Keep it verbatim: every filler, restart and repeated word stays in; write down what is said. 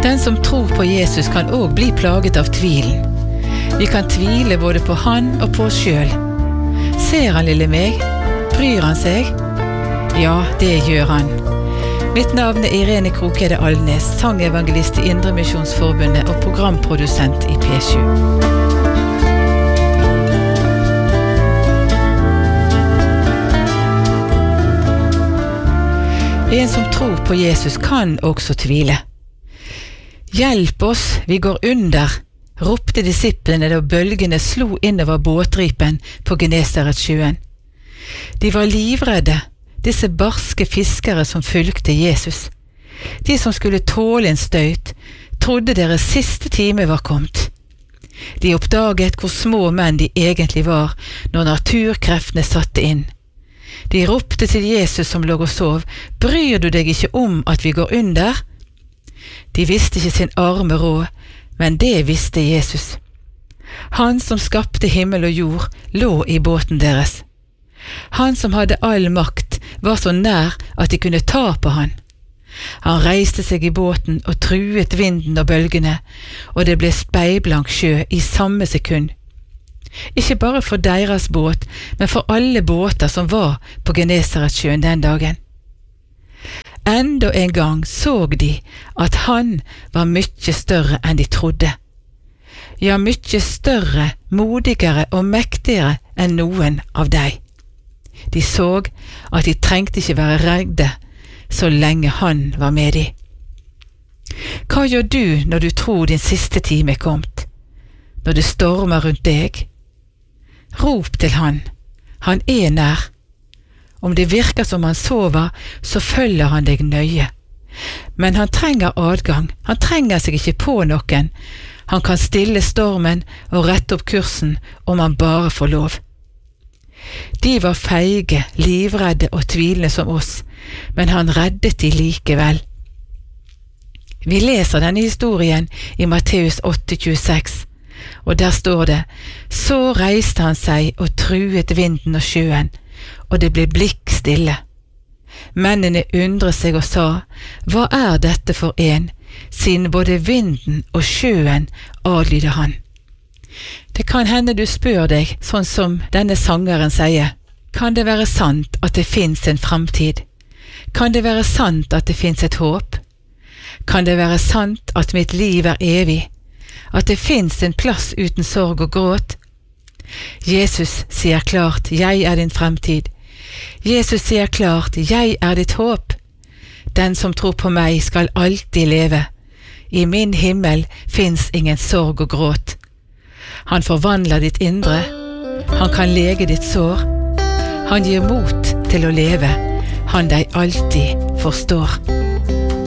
Den som tror på Jesus kan også bli plaget av tvilen. Vi kan tvile både på han og på oss selv. Ser han lille meg? Bryr han seg? Ja, det gjør han. Mitt navn er Irene Krokede Alnes, sangevangelist i Indremisjonsforbundet og programprodusent i P sju. En som tror på Jesus kan også tvile. Hjelp oss, vi går under, ropte disiplene da bølgene slo innover båtripen på Genesaretsjøen. De var livredde, disse barske fiskere som fulgte Jesus. De som skulle tåle en støyt, trodde deres siste time var kommet. De oppdaget hvor små menn de egentlig var når naturkreftene satte inn. De ropte til Jesus som lå og sov, «Bryr du deg ikke om at vi går under?» De visste ikke sin arme råd, men det visste Jesus. Han som skapte himmel og jord lå i båten deres. Han som hadde all makt var så nær at de kunne ta på han. Han reiste seg i båten og truet vinden og bølgene, og det ble speilblank sjø i samme sekund. Ikke bare for deres båt, men for alle båter som var på Genesaretsjøen den dagen. Enda en gang så de at han var mye større enn de trodde. Ja, mye større, modigere og mektigere enn noen av deg. De så at de trengte ikke være redde så lenge han var med dem. Hva gjør du når du tror din siste time er kommet? Når det stormer rundt deg? Rop til han. Han er nær. Om det virker som han sover, så følger han deg nøye. Men han trenger adgang, han trenger seg ikke på noen. Han kan stille stormen og rette opp kursen om han bare får lov. De var feige, livredde og tvilende som oss, men han reddet de likevel. Vi leser denne historien i Matteus åtte tjueseks, og der står det, «Så reiste han seg og truet vinden og sjøen, og det ble blikk stille. Mennene undret seg og sa, hva er dette for en, siden både vinden og sjøen adlyder han? Det kan hende du spør deg, sånn som denne sangeren sier, kan det være sant at det finnes en fremtid? Kan det være sant at det finnes et håp? Kan det være sant at mitt liv er evig? At det finnes en plass uten sorg og gråt? Jesus sier klart, jeg er din fremtid. Jesus sier klart, jeg er ditt håp. Den som tror på meg skal alltid leve. I min himmel finnes ingen sorg og gråt. Han forvandler ditt indre. Han kan lege ditt sår. Han gir mot til å leve. Han deg alltid forstår.